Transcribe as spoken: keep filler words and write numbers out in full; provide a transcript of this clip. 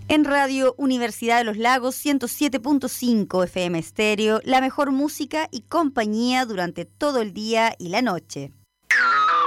En Radio Universidad de los Lagos ciento siete punto cinco F M Estéreo, la mejor música y compañía durante todo el día y la noche.